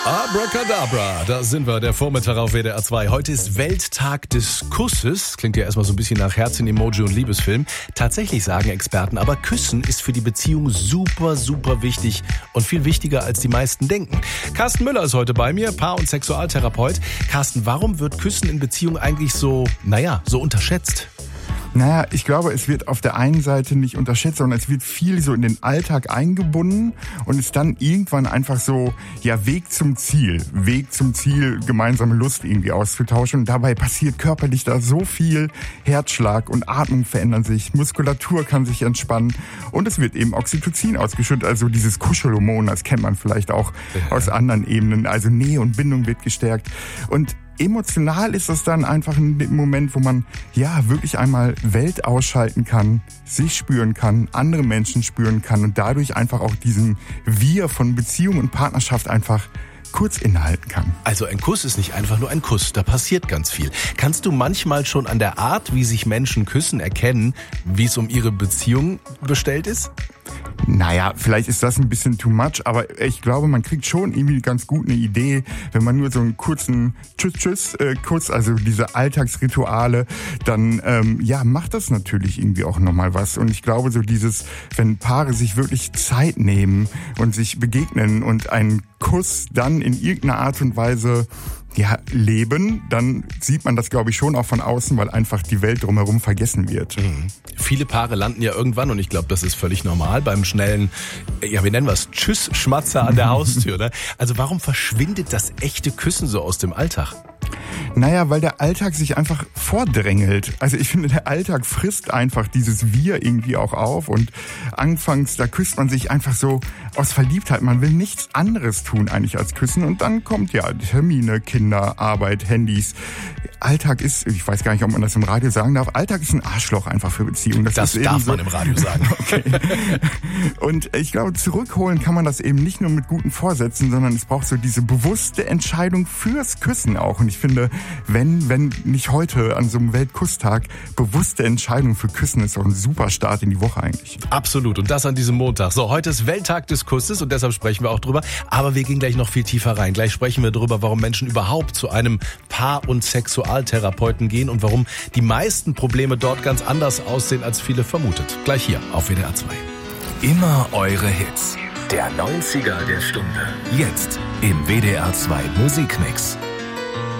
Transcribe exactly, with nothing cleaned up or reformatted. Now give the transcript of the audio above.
Abracadabra, da sind wir, der Vormittag auf W D R zwei. Heute ist Welttag des Kusses. Klingt ja erstmal so ein bisschen nach Herzchen-Emoji und Liebesfilm. Tatsächlich sagen Experten, aber Küssen ist für die Beziehung super, super wichtig und viel wichtiger, als die meisten denken. Carsten Müller ist heute bei mir, Paar- und Sexualtherapeut. Carsten, warum wird Küssen in Beziehung eigentlich so, naja, so unterschätzt? Naja, ich glaube, es wird auf der einen Seite nicht unterschätzt, sondern es wird viel so in den Alltag eingebunden und ist dann irgendwann einfach so, ja, Weg zum Ziel. Weg zum Ziel, gemeinsame Lust irgendwie auszutauschen. Und dabei passiert körperlich da so viel. Herzschlag und Atmung verändern sich, Muskulatur kann sich entspannen und es wird eben Oxytocin ausgeschüttet, also dieses Kuschelhormon, das kennt man vielleicht auch aus anderen Ebenen. Also Nähe und Bindung wird gestärkt und emotional ist das dann einfach ein Moment, wo man ja wirklich einmal Welt ausschalten kann, sich spüren kann, andere Menschen spüren kann und dadurch einfach auch diesen Wir von Beziehung und Partnerschaft einfach kurz innehalten kann. Also ein Kuss ist nicht einfach nur ein Kuss, da passiert ganz viel. Kannst du manchmal schon an der Art, wie sich Menschen küssen, erkennen, wie es um ihre Beziehung bestellt ist? Naja, vielleicht ist das ein bisschen too much, aber ich glaube, man kriegt schon irgendwie ganz gut eine Idee, wenn man nur so einen kurzen Tschüss-Tschüss, äh, kurz, also diese Alltagsrituale, dann ähm, ja, macht das natürlich irgendwie auch nochmal was. Und ich glaube, so dieses, wenn Paare sich wirklich Zeit nehmen und sich begegnen und einen Kuss dann in irgendeiner Art und Weise ja, leben, dann sieht man das, glaube ich, schon auch von außen, weil einfach die Welt drumherum vergessen wird. Mhm. Viele Paare landen ja irgendwann, und ich glaube, das ist völlig normal, beim schnellen, ja, wie nennen wir es, Tschüss-Schmatzer an der Haustür. Ne? Also warum verschwindet das echte Küssen so aus dem Alltag? Naja, weil der Alltag sich einfach vordrängelt. Also ich finde, der Alltag frisst einfach dieses Wir irgendwie auch auf und anfangs, da küsst man sich einfach so aus Verliebtheit. Man will nichts anderes tun eigentlich als küssen und dann kommt ja Termine, Kinder, Arbeit, Handys. Alltag ist, ich weiß gar nicht, ob man das im Radio sagen darf, Alltag ist ein Arschloch einfach für Beziehungen. Das, das ist darf eben so, man im Radio sagen. Okay. Und ich glaube, zurückholen kann man das eben nicht nur mit guten Vorsätzen, sondern es braucht so diese bewusste Entscheidung fürs Küssen auch. Und ich finde, wenn, wenn nicht heute an so einem Weltkusstag, bewusste Entscheidung für Küssen ist auch ein super Start in die Woche eigentlich. Absolut. Und das an diesem Montag. So, heute ist Welttag des Kusses und deshalb sprechen wir auch drüber. Aber wir gehen gleich noch viel tiefer rein. Gleich sprechen wir drüber, warum Menschen überhaupt zu einem Paar- und Sexualtherapeuten gehen und warum die meisten Probleme dort ganz anders aussehen, als viele vermutet. Gleich hier auf W D R zwei. Immer eure Hits. Der neunziger der Stunde. Jetzt im W D R zwei Musikmix.